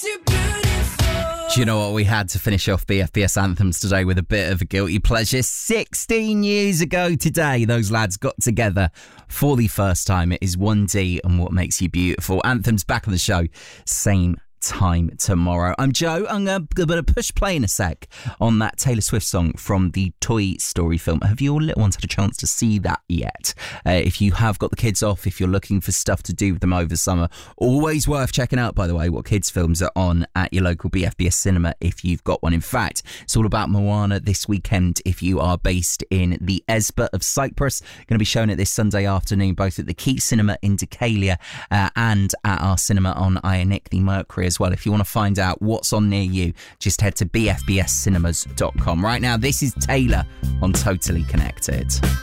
Do you know what? We had to finish off BFBS Anthems today with a bit of a guilty pleasure. 16 years ago today, those lads got together for the first time. It is 1D and What Makes You Beautiful. Anthems back on the show, same time tomorrow. I'm Joe. I'm going to push play in a sec on that Taylor Swift song from the Toy Story film. Have your little ones had a chance to see that yet? If you have got the kids off, if you're looking for stuff to do with them over summer, always worth checking out, by the way, what kids films are on at your local BFBS cinema if you've got one. In fact, it's all about Moana this weekend if you are based in the Esba of Cyprus. Going to be showing it this Sunday afternoon, both at the Keat Cinema in Decalia and at our cinema on Ionic, the Mercury as well. If you want to find out what's on near you, just head to bfbscinemas.com. Right now, this is Taylor on Totally Connected.